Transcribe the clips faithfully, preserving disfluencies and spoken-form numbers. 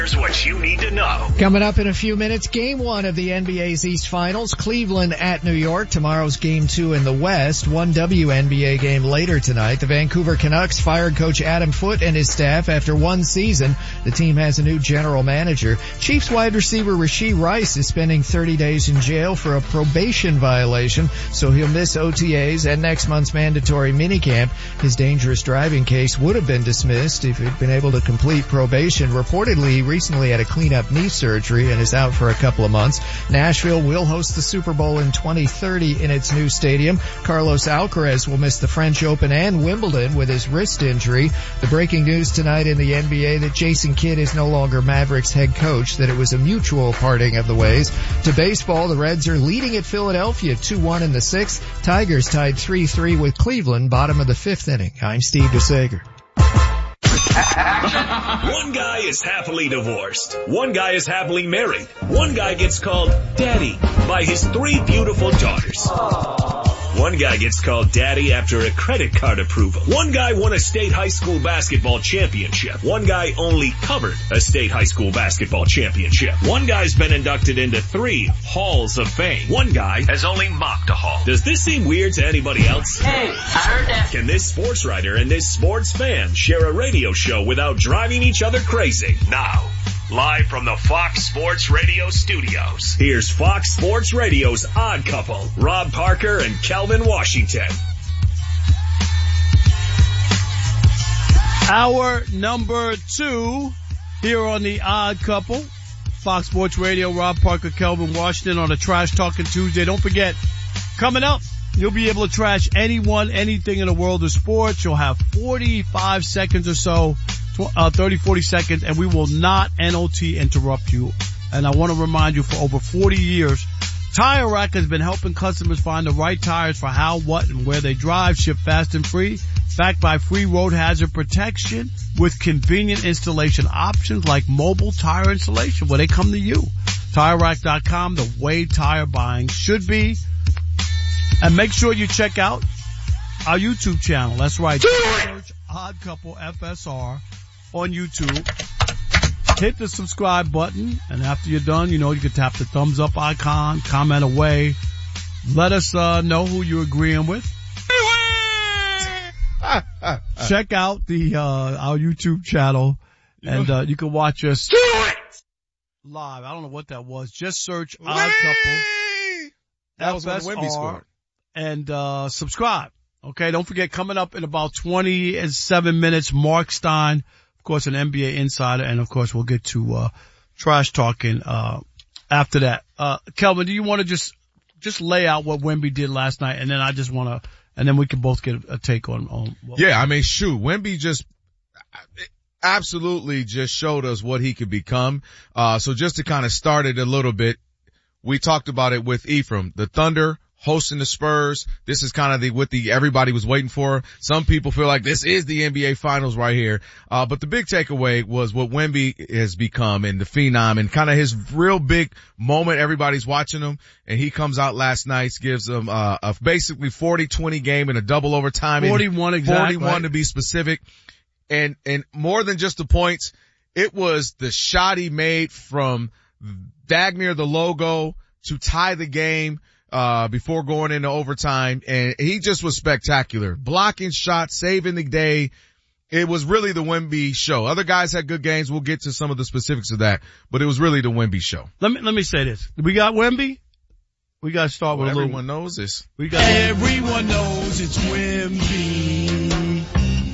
Here's what you need to know. Coming up in a few minutes, game one of the N B A's East Finals, Cleveland at New York. Tomorrow's game two in the West. One W N B A game later tonight. The Vancouver Canucks fired coach Adam Foote and his staff after one season. The team has a new general manager. Chiefs wide receiver Rashee Rice is spending thirty days in jail for a probation violation, so he'll miss O T As and next month's mandatory minicamp. His dangerous driving case would have been dismissed if he'd been able to complete probation. Reportedly, recently had a clean-up knee surgery and is out for a couple of months. Nashville will host the Super Bowl in twenty thirty in its new stadium. Carlos Alcaraz will miss the French Open and Wimbledon with his wrist injury. The breaking news tonight in the N B A that Jason Kidd is no longer Mavericks head coach, that it was a mutual parting of the ways. To baseball, the Reds are leading at Philadelphia two one in the sixth. Tigers tied three three with Cleveland, bottom of the fifth inning. I'm Steve DeSager. One guy is happily divorced. One guy is happily married. One guy gets called daddy by his three beautiful daughters. Aww. One guy gets called daddy after a credit card approval. One guy won a state high school basketball championship. One guy only covered a state high school basketball championship. One guy's been inducted into three halls of fame. One guy has only mocked a hall. Does this seem weird to anybody else? Hey, I heard that. Can this sports writer and this sports fan share a radio show without driving each other crazy? Now, live from the Fox Sports Radio studios, here's Fox Sports Radio's Odd Couple, Rob Parker and Kelvin Washington. Hour number two here on the Odd Couple. Fox Sports Radio, Rob Parker, Kelvin Washington on a Trash Talking Tuesday. Don't forget, coming up, you'll be able to trash anyone, anything in the world of sports. You'll have forty-five seconds or so, uh, thirty, forty seconds, and we will not N O T interrupt you. And I want to remind you, for over forty years, Tire Rack has been helping customers find the right tires for how, what, and where they drive. Ship fast and free, backed by free road hazard protection with convenient installation options like mobile tire installation, where they come to you. Tire Rack dot com, the way tire buying should be. And make sure you check out our YouTube channel. That's right. Search Odd Couple F S R on YouTube. Hit the subscribe button, and after you're done, you know, you can tap the thumbs up icon, comment away. Let us uh know who you're agreeing with. Check out the uh our YouTube channel, and uh you can watch us live. I don't know what that was. Just search Odd Couple. That was when Wemby scored. And uh subscribe. Okay, don't forget, coming up in about twenty-seven minutes, Mark Stein, of course, an N B A insider, and of course we'll get to uh trash talking uh after that. Uh Kelvin, do you want to just just lay out what Wemby did last night, and then I just want to, and then we can both get a take on on what Yeah, I mean, shoot, Wemby just absolutely just showed us what he could become. Uh so just to kind of start it a little bit, we talked about it with Ephraim, the Thunder hosting the Spurs. This is kind of the, what the, everybody was waiting for. Some people feel like this is the N B A finals right here. Uh, but the big takeaway was what Wemby has become and the phenom and kind of his real big moment. Everybody's watching him, and he comes out last night, gives them, uh, a basically forty twenty game in a double overtime. forty-one exactly. forty-one to be specific. And, and more than just the points, it was the shot he made from dag near the logo to tie the game uh before going into overtime, and he just was spectacular. Blocking shots, saving the day. It was really the Wemby show. Other guys had good games. We'll get to some of the specifics of that, but it was really the Wemby show. Let me let me say this. We got Wemby. We got to start well, with a little. Everyone knows this. We got everyone knows it's Wemby.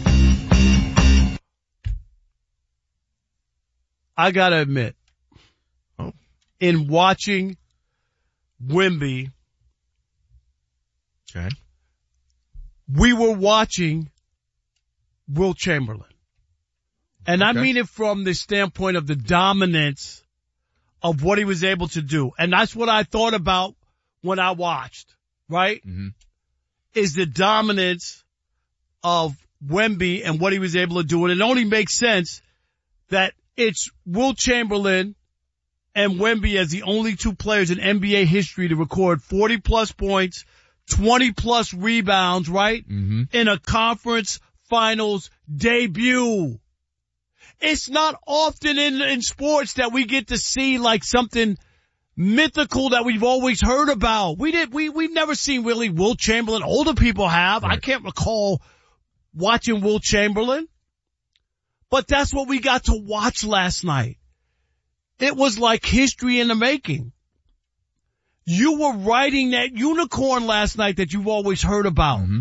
I gotta admit, oh. in watching Wemby, okay, we were watching Wilt Chamberlain. And okay. I mean it from the standpoint of the dominance of what he was able to do. And that's what I thought about when I watched, right? Mm-hmm. Is the dominance of Wemby and what he was able to do. And it only makes sense that it's Wilt Chamberlain and Wemby as the only two players in N B A history to record forty plus points, twenty plus rebounds, right? Mm-hmm. In a conference finals debut. It's not often in, in sports that we get to see like something mythical that we've always heard about. We did, we, we've never seen really Wilt Chamberlain. Older people have. Right. I can't recall watching Wilt Chamberlain. But that's what we got to watch last night. It was like history in the making. You were riding that unicorn last night that you've always heard about. Mm-hmm.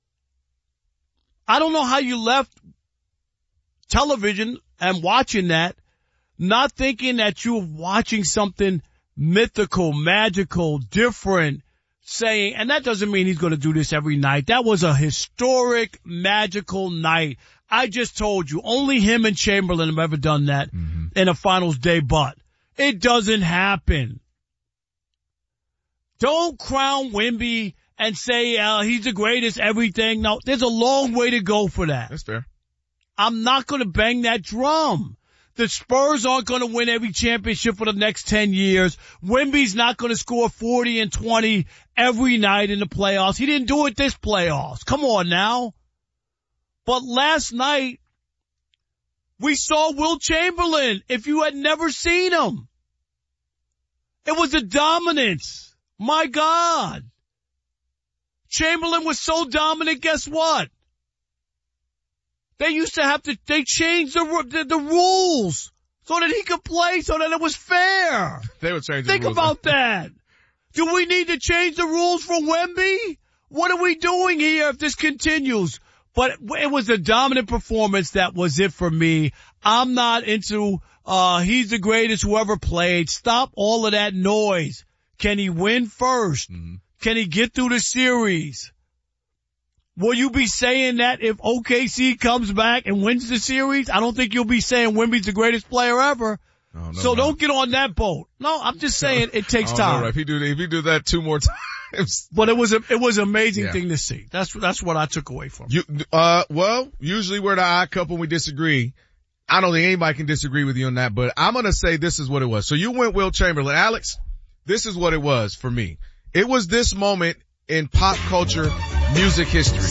I don't know how you left television and watching that, not thinking that you were watching something mythical, magical, different, saying, and that doesn't mean he's going to do this every night. That was a historic, magical night. I just told you, only him and Chamberlain have ever done that mm-hmm. in a finals day, but it doesn't happen. Don't crown Wemby and say uh, he's the greatest everything. No, there's a long way to go for that. That's fair. I'm not going to bang that drum. The Spurs aren't going to win every championship for the next ten years. Wemby's not going to score forty and twenty every night in the playoffs. He didn't do it this playoffs. Come on now. But last night, we saw Wilt Chamberlain if you had never seen him. It was a dominance. My God. Chamberlain was so dominant, guess what? They used to have to, they changed the, the, the rules so that he could play, so that it was fair. They would change the Think rules. Think about that. Do we need to change the rules for Wemby? What are we doing here if this continues? But it was a dominant performance that was it for me. I'm not into, uh, he's the greatest who ever played. Stop all of that noise. Can he win first? Mm-hmm. Can he get through the series? Will you be saying that if O K C comes back and wins the series? I don't think you'll be saying Wemby's the greatest player ever. Oh, no, so no. Don't get on that boat. No, I'm just saying it takes time. Know, if he do if he do that two more times, but it was a it was an amazing yeah. thing to see. That's that's what I took away from it. You uh well, usually we're the odd couple when we disagree. I don't think anybody can disagree with you on that, but I'm gonna say this is what it was. So you went Wilt Chamberlain, Alex. This is what it was for me. It was this moment in pop culture music history.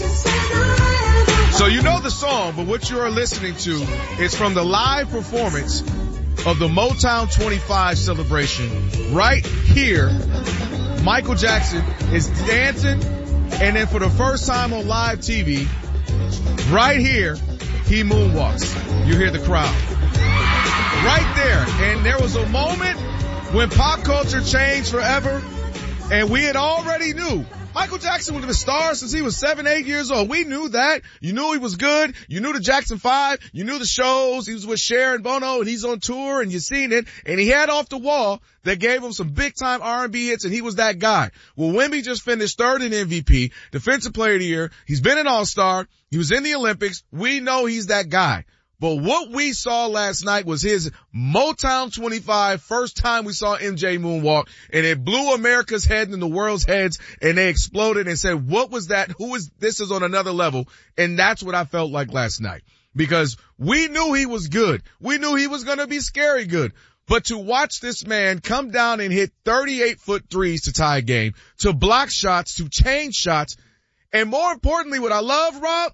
So you know the song, but what you are listening to is from the live performance of the Motown twenty-five celebration. Right here, Michael Jackson is dancing, and then for the first time on live T V, right here, he moonwalks. You hear the crowd. Right there. And there was a moment when pop culture changed forever, and we had already knew Michael Jackson was a star since he was seven, eight years old. We knew that. You knew he was good. You knew the Jackson Five. You knew the shows. He was with Cher and Bono, and he's on tour, and you seen it. And he had Off the Wall that gave him some big-time R and B hits, and he was that guy. Well, Wemby just finished third in M V P, Defensive Player of the Year. He's been an All-Star. He was in the Olympics. We know he's that guy. But what we saw last night was his Motown twenty-five, first time we saw M J moonwalk, and it blew America's head and the world's heads, and they exploded and said, what was that? Who is, this is on another level. And that's what I felt like last night. Because we knew he was good. We knew he was gonna be scary good. But to watch this man come down and hit thirty-eight foot threes to tie a game, to block shots, to change shots, and more importantly, what I love, Rob,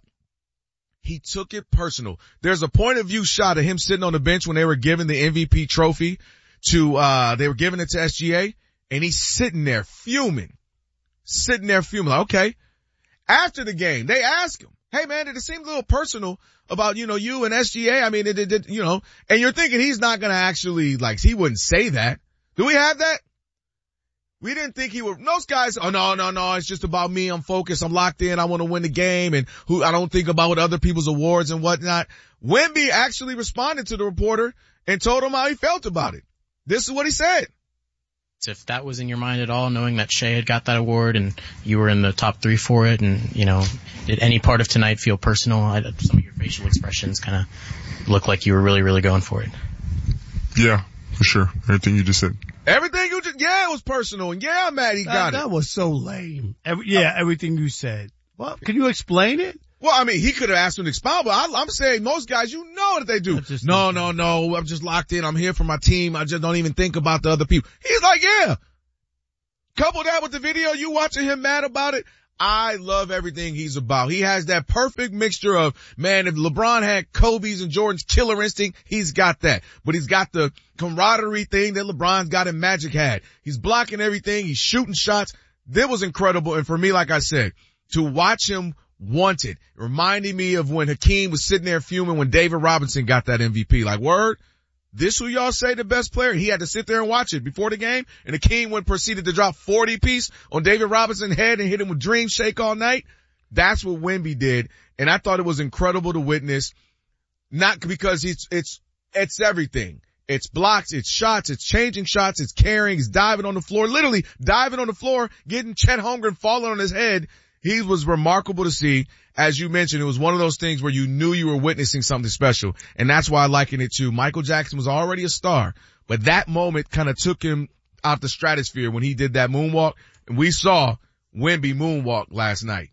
he took it personal. There's a point of view shot of him sitting on the bench when they were giving the M V P trophy to, uh, they were giving it to S G A, and he's sitting there fuming. Sitting there fuming. Like, okay. After the game, they asked him, hey man, did it seem a little personal about, you know, you and S G A? I mean, it did, you know, and you're thinking he's not gonna actually, like, he wouldn't say that. Do we have that? We didn't think he would. Most guys, oh no, no, no, it's just about me. I'm focused. I'm locked in. I want to win the game, and who I don't think about what other people's awards and whatnot. Wemby actually responded to the reporter and told him how he felt about it. This is what he said. If that was in your mind at all, knowing that Shea had got that award and you were in the top three for it, and, you know, did any part of tonight feel personal? I, some of your facial expressions kind of look like you were really, really going for it. Yeah, for sure. Everything you just said. Everything you just, yeah, it was personal, and yeah, I'm mad he that, got that it. That was so lame. Every, yeah, everything you said. Well, can you explain it? Well, I mean, he could have asked him to expound, but I, I'm saying most guys, you know that they do. No, no, no, I'm just locked in. I'm here for my team. I just don't even think about the other people. He's like, yeah. Couple that with the video, you watching him mad about it. I love everything he's about. He has that perfect mixture of, man, if LeBron had Kobe's and Jordan's killer instinct, he's got that. But he's got the camaraderie thing that LeBron's got and Magic had. He's blocking everything. He's shooting shots. That was incredible. And for me, like I said, to watch him want it, reminding me of when Hakeem was sitting there fuming when David Robinson got that M V P. Like, word? This who y'all say the best player? He had to sit there and watch it before the game, and the King went proceeded to drop forty piece on David Robinson's head and hit him with Dream Shake all night. That's what Wemby did, and I thought it was incredible to witness. Not because it's it's it's everything. It's blocks, it's shots, it's changing shots, it's carrying, it's diving on the floor, literally diving on the floor, getting Chet Holmgren falling on his head. He was remarkable to see. As you mentioned, it was one of those things where you knew you were witnessing something special. And that's why I liken it to Michael Jackson was already a star, but that moment kind of took him out the stratosphere when he did that moonwalk. And we saw Wemby moonwalk last night.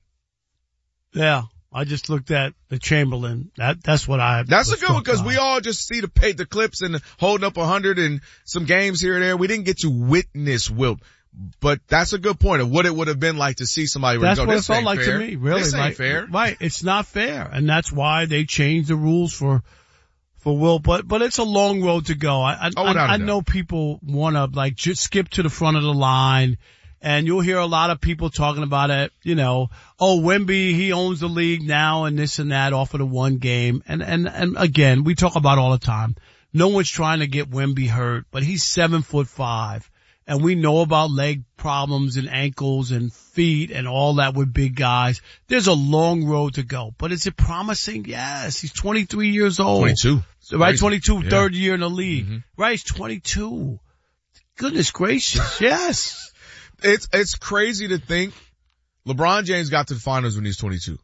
Yeah. I just looked at the Chamberlain. That, that's what I, That's a good one because we all just see the pay, the clips and the holding up a hundred and some games here and there. We didn't get to witness Wilt. But that's a good point of what it would have been like to see somebody. That's go, what this it felt ain't like fair. to me, really. This ain't like, fair. Right. It's not fair. And that's why they changed the rules for, for Will. But, but it's a long road to go. I, I, Oh, I, without a I doubt. know people want to like just skip to the front of the line. And you'll hear a lot of people talking about it, you know, oh, Wemby, he owns the league now and this and that off of the one game. And, and, and again, we talk about it all the time. No one's trying to get Wemby hurt, but he's seven foot five. And we know about leg problems and ankles and feet and all that with big guys. There's a long road to go. But is it promising? Yes. He's twenty-three years old. twenty-two. Right, twenty-two, Yeah. third year in the league. Mm-hmm. Right, he's twenty-two. Goodness gracious. Yes. It's, it's crazy to think LeBron James got to the finals when he was twenty-two.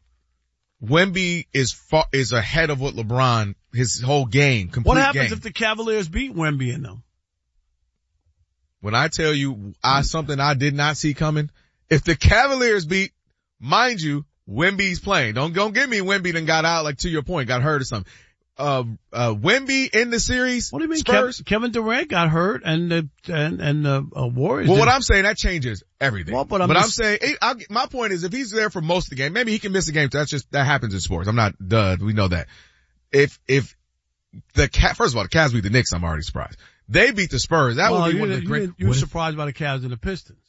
Wemby is far, is ahead of what LeBron, his whole game, complete What happens game. if the Cavaliers beat Wemby in them? When I tell you I, something I did not see coming, if the Cavaliers beat, mind you, Wemby's playing. Don't, don't give me Wemby done got out, like to your point, got hurt or something. Uh, uh, Wemby in the series. What do you mean? Spurs? Kev, Kevin Durant got hurt and the, and, and the uh, Warriors. Well, did- what I'm saying, that changes everything. Well, but I'm but I'm just- saying, it, I'll, my point is if he's there for most of the game, maybe he can miss a game. That's just, that happens in sports. I'm not, duh, we know that. If, if the Cavs, first of all, the Cavs beat the Knicks, I'm already surprised. They beat the Spurs. That well, would be you, one of the you, great. you were What if- surprised by the Cavs and the Pistons.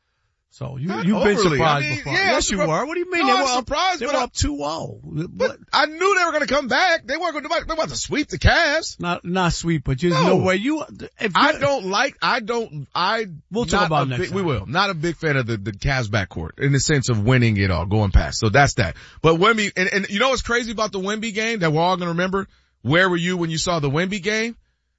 So you, Not you've been overly. surprised I mean, before. yeah, yes, I'm you surpri- were. What do you mean? No, they I'm were up, surprised, they but were I- up two oh. But I knew they were going to come back. They weren't going to, they're about to sweep the Cavs. Not, not sweet, but there's No. no way you, if I you- don't like, I don't, I, We'll talk not about a it next big, time. We will. Not a big fan of the, the Cavs backcourt in the sense of winning it all, going past. So that's that. But Wemby, and, and you know what's crazy about the Wemby game that we're all going to remember? Where were you when you saw the Wemby game?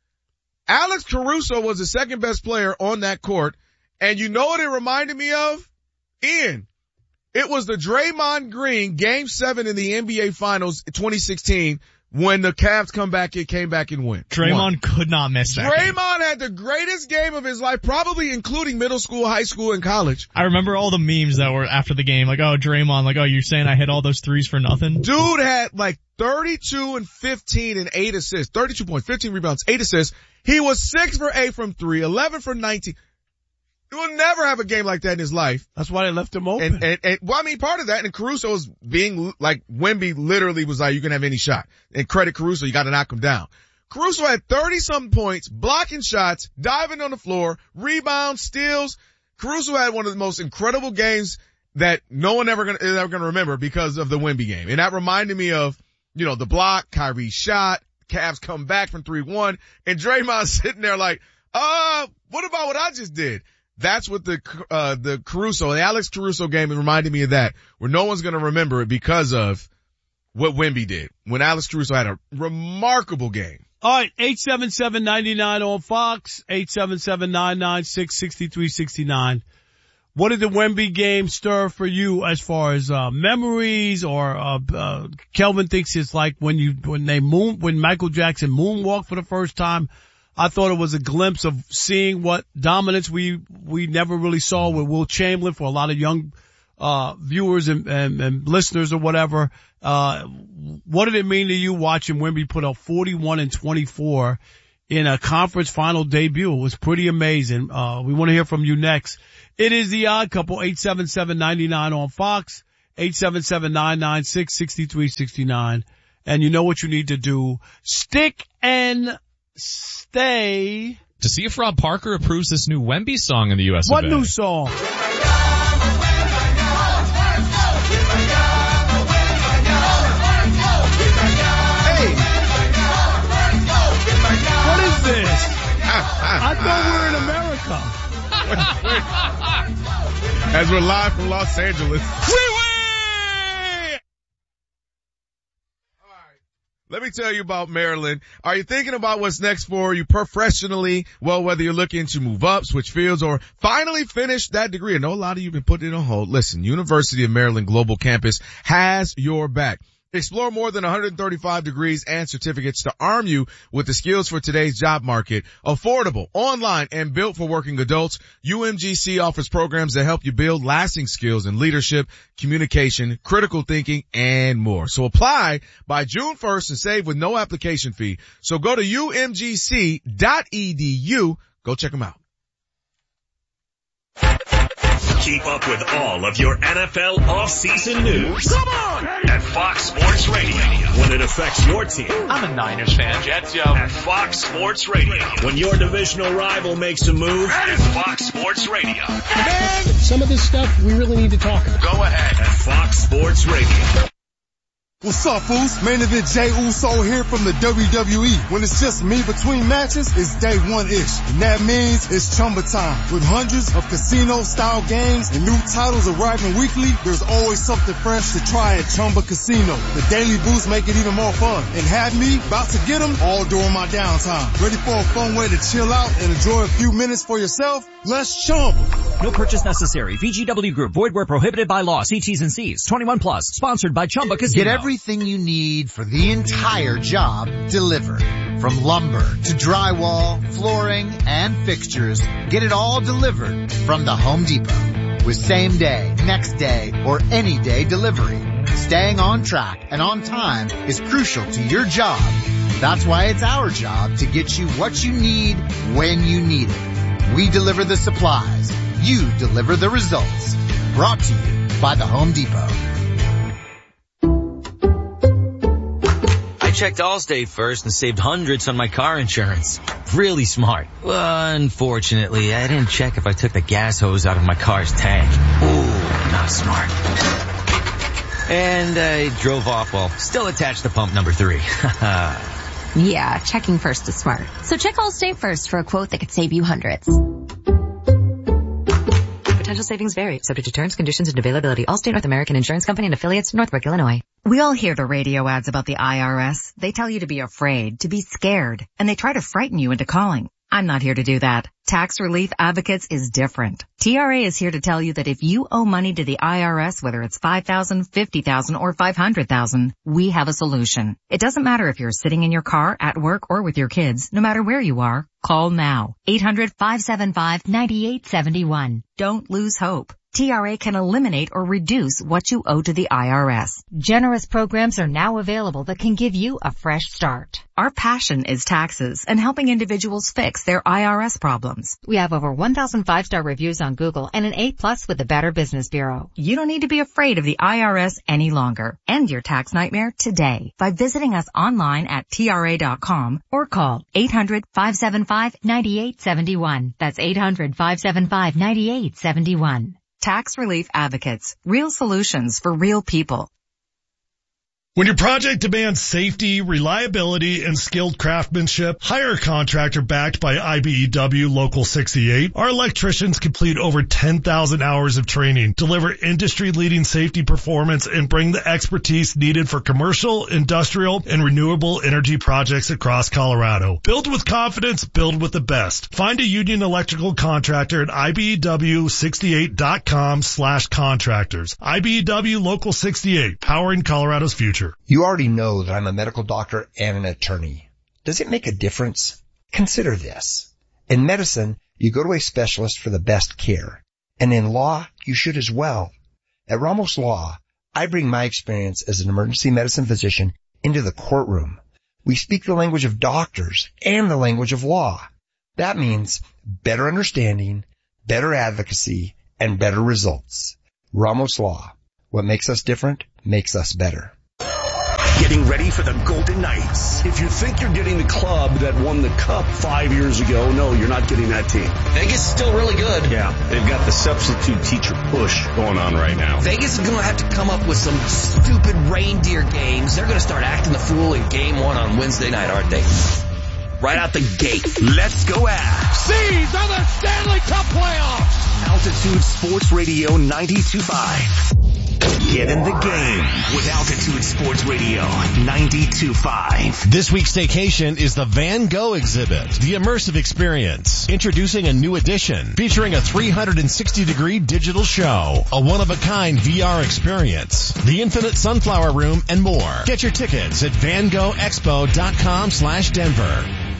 Alex Caruso was the second best player on that court. And you know what it reminded me of? Ian. It was the Draymond Green game seven in the N B A finals twenty sixteen when the Cavs come back, it came back and win. Draymond Won. could not miss that game. Draymond had the greatest game of his life, probably including middle school, high school, and college. I remember all the memes that were after the game, like, oh, Draymond, like, oh, you're saying I hit all those threes for nothing? Dude had like thirty-two and fifteen and eight assists, thirty-two points, fifteen rebounds, eight assists. He was six for eight from three, eleven for nineteen. He will never have a game like that in his life. that's why they left him open. And, and, and, well, I mean, part of that, and Caruso was being, like, Wemby literally was like, you can have any shot. And credit Caruso, you gotta knock him down. Caruso had thirty-something points, blocking shots, diving on the floor, rebounds, steals. Caruso had one of the most incredible games that no one ever gonna, is ever gonna remember because of the Wemby game. And that reminded me of, you know, the block, Kyrie shot, Cavs come back from three one, and Draymond sitting there like, uh, what about what I just did? That's what the, uh, the Caruso, the Alex Caruso game reminded me of that, where no one's gonna remember it because of what Wemby did. When Alex Caruso had a remarkable game. All right, eight seven seven, nine nine on Fox, eight seven seven, nine nine six, six three six nine. What did the Wemby game stir for you as far as, uh, memories or, uh, uh, Kelvin thinks it's like when you, when they moon, when Michael Jackson moonwalked for the first time. I thought it was a glimpse of seeing what dominance we, we never really saw with Will Chamberlain for a lot of young, uh, viewers and, and, and listeners or whatever. Uh, what did it mean to you watching Wemby put up forty-one and twenty-four in a conference final debut. It was pretty amazing. Uh, we want to hear from you next. It is the Odd Couple, eight seven seven, nine nine on Fox, eight seven seven, nine nine six, six three six nine. And you know what you need to do. Stick and stay. To see if Rob Parker approves this new Wemby song in the U S of What A. new song? Hey! What is this? I thought we were in America. As we're live from Los Angeles. Let me tell you about Maryland. Are you thinking about what's next for you professionally? Well, whether you're looking to move up, switch fields, or finally finish that degree. I know a lot of you have been putting it on hold. Listen, University of Maryland Global Campus has your back. Explore more than one hundred thirty-five degrees and certificates to arm you with the skills for today's job market. Affordable, online, and built for working adults, U M G C offers programs that help you build lasting skills in leadership, communication, critical thinking, and more. So apply by June first and save with no application fee. So go to U M G C dot E D U. Go check them out. Keep up with all of your N F L off-season news. Come on! At Fox Sports Radio. When it affects your team. I'm a Niners fan, Jets, yo. At Fox Sports Radio. When your divisional rival makes a move. At Fox Sports Radio. Man, some of this stuff we really need to talk about. Go ahead. At Fox Sports Radio. What's up, fools? Main event Jey Uso here from the W W E. When it's just me between matches, it's day one-ish. And that means it's Chumba time. With hundreds of casino-style games and new titles arriving weekly, there's always something fresh to try at Chumba Casino. The daily boosts make it even more fun. And have me about to get them all during my downtime. Ready for a fun way to chill out and enjoy a few minutes for yourself? Let's Chumba. No purchase necessary. V G W Group. Void where prohibited by law. See T's and C's. twenty-one plus. Sponsored by Chumba Casino. Get everything you need for the entire job delivered. From lumber to drywall, flooring, and fixtures. Get it all delivered from the Home Depot. With same day, next day, or any day delivery. Staying on track and on time is crucial to your job. That's why it's our job to get you what you need when you need it. We deliver the supplies. You deliver the results. Brought to you by the Home Depot. I checked Allstate first and saved hundreds on my car insurance. Really smart. Unfortunately, I didn't check if I took the gas hose out of my car's tank. Ooh, not smart. And I drove off while still attached to pump number three. Yeah, checking first is smart. So check Allstate first for a quote that could save you hundreds. Potential savings vary, subject to terms, conditions, and availability. Allstate North American Insurance Company and affiliates, Northbrook, Illinois. We all hear the radio ads about the I R S. They tell you to be afraid, to be scared, and they try to frighten you into calling. I'm not here to do that. Tax Relief Advocates is different. T R A is here to tell you that if you owe money to the I R S, whether it's five thousand dollars, fifty thousand dollars, or five hundred thousand dollars, we have a solution. It doesn't matter if you're sitting in your car, at work, or with your kids. No matter where you are, call now. eight hundred, five seven five, nine eight seven one. Don't lose hope. T R A can eliminate or reduce what you owe to the I R S. Generous programs are now available that can give you a fresh start. Our passion is taxes and helping individuals fix their I R S problems. We have over one thousand five-star reviews on Google and an A plus with the Better Business Bureau. You don't need to be afraid of the I R S any longer. End your tax nightmare today by visiting us online at T R A dot com or call eight hundred, five seven five, nine eight seven one. That's eight hundred, five seven five, nine eight seven one. Tax Relief Advocates. Real solutions for real people. When your project demands safety, reliability, and skilled craftsmanship, hire a contractor backed by I B E W Local sixty-eight. Our electricians complete over ten thousand hours of training, deliver industry-leading safety performance, and bring the expertise needed for commercial, industrial, and renewable energy projects across Colorado. Build with confidence, build with the best. Find a union electrical contractor at I B E W sixty-eight dot com slash contractors. I B E W Local sixty-eight, powering Colorado's future. You already know that I'm a medical doctor and an attorney. Does it make a difference? Consider this. In medicine, you go to a specialist for the best care. And in law, you should as well. At Ramos Law, I bring my experience as an emergency medicine physician into the courtroom. We speak the language of doctors and the language of law. That means better understanding, better advocacy, and better results. Ramos Law. What makes us different makes us better. Getting ready for the Golden Knights. If you think you're getting the club that won the cup five years ago, no, you're not getting that team. Vegas is still really good. Yeah, they've got the substitute teacher push going on right now. Vegas is going to have to come up with some stupid reindeer games. They're going to start acting the fool in game one on Wednesday night, aren't they? Right out the gate. Let's go Avs. These are the Stanley Cup playoffs. Altitude Sports Radio ninety-two point five. Get in the game with Altitude Sports Radio ninety-two point five. This week's staycation is the Van Gogh exhibit, the immersive experience. Introducing a new edition featuring a three hundred sixty degree digital show, a one-of-a-kind V R experience, the infinite sunflower room, and more. Get your tickets at van gogh expo dot com slash Denver.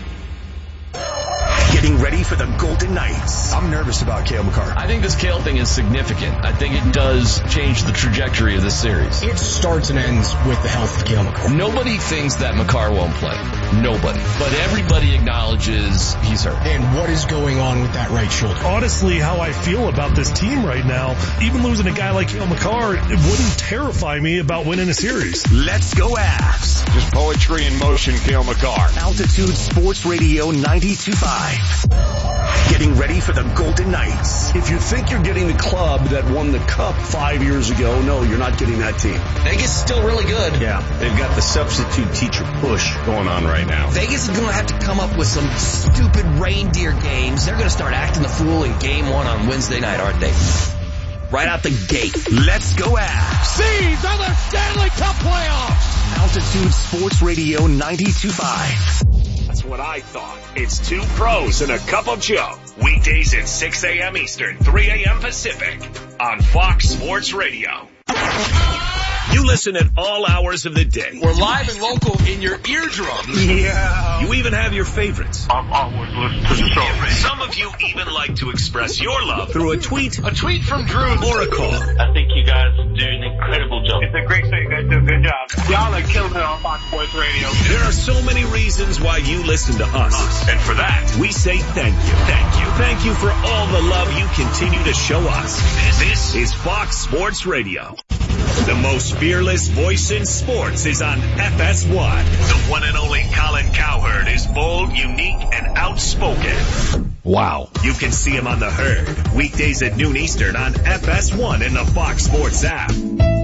Getting ready for the Golden Knights. I'm nervous about Cale Makar. I think this Cale thing is significant. I think it does change the trajectory of this series. It starts and ends with the health of Cale Makar. Nobody thinks that Makar won't play. Nobody. But everybody acknowledges he's hurt. And what is going on with that right shoulder? Honestly, how I feel about this team right now, even losing a guy like Cale Makar, it wouldn't terrify me about winning a series. Let's go Avs. Just poetry in motion, Cale Makar. Altitude Sports Radio ninety-two point five. Getting ready for the Golden Knights. If you think you're getting the club that won the cup five years ago, no, you're not getting that team. Vegas is still really good. Yeah, they've got the substitute teacher push going on right now. Vegas is going to have to come up with some stupid reindeer games. They're going to start acting the fool in game one on Wednesday night, aren't they? Right out the gate. Let's go Avs. These are the Stanley Cup playoffs. Altitude Sports Radio ninety-two point five. That's what I thought. It's two pros and a cup of Joe. Weekdays at six a.m. Eastern, three a.m. Pacific on Fox Sports Radio. You listen at all hours of the day. We're live and local in your eardrum. Yeah. You even have your favorites. I'm always listening to the show. Some of you even like to express your love through a tweet, A tweet from Drew. or a call. I think you guys do an incredible job. It's a great show. You guys do a good job. Y'all are killing it on Fox Sports Radio. There are so many reasons why you listen to us. And for that, we say thank you. Thank you. Thank you for all the love you continue to show us. This is Fox Sports Radio. The most fearless voice in sports is on F S one. The one and only Colin Cowherd is bold, unique, and outspoken. Wow. You can see him on The Herd, weekdays at noon Eastern on F S one and the Fox Sports app.